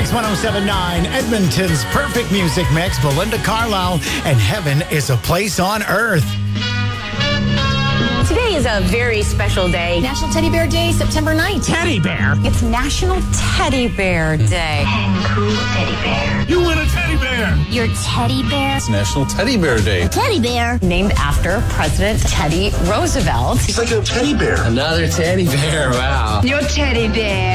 Mix 107.9, Edmonton's perfect music mix. Belinda Carlisle and Heaven is a Place on Earth. Today is a very special day. National Teddy Bear Day, September 9th. Teddy bear. It's National Teddy Bear Day. Cool teddy bear. You win a teddy bear. Your teddy bear. It's National Teddy Bear Day. Teddy bear. Named after President Teddy Roosevelt. He's like a teddy bear. Another teddy bear, wow. Your teddy bear.